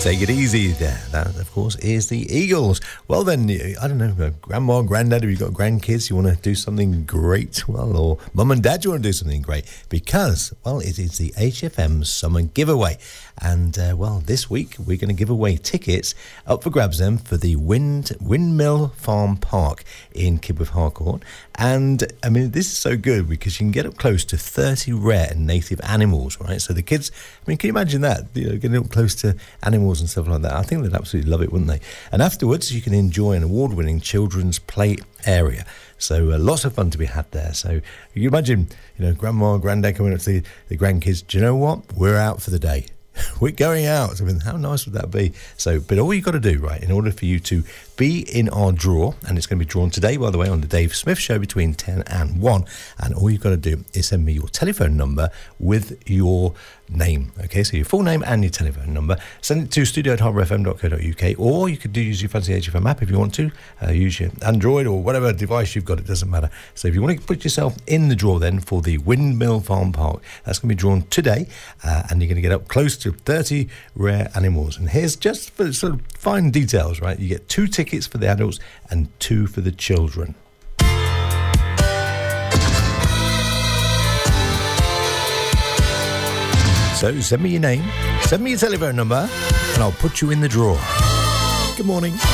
Take it easy there. That, of course, is the Eagles. Well, then, I don't know, grandma, granddad, if you've got grandkids, you want to do something great, well, or mum and dad, you want to do something great, because, well, it is the HFM Summer Giveaway. And, well, this week, we're going to give away tickets up for grabs then for the Windmill Farm Park in Kibworth Harcourt. And, I mean, this is so good because you can get up close to 30 rare and native animals, right? So the kids, I mean, can you imagine that? You know, getting up close to animals and stuff like that. I think they'd absolutely love it, wouldn't they? And afterwards, you can enjoy an award-winning children's play area. So lots of fun to be had there. So you imagine, you know, grandma and granddad coming up to the grandkids. Do you know what? We're out for the day. We're going out. I mean, how nice would that be? So, but all you've got to do, right, in order for you to be in our draw, and it's going to be drawn today, by the way, on the Dave Smith Show between 10 and 1, and all you've got to do is send me your telephone number with your name, okay? So your full name and your telephone number. Send it to studio@harbourfm.co.uk, or you could use your fancy HFM app if you want to. Use your Android or whatever device you've got, it doesn't matter. So if you want to put yourself in the draw then for the Windmill Farm Park, that's going to be drawn today, and you're going to get up close to 30 rare animals. And here's just for sort of fine details, right? You get 2 tickets for the adults and 2 for the children. So send me your name, send me your telephone number, and I'll put you in the draw. Good morning.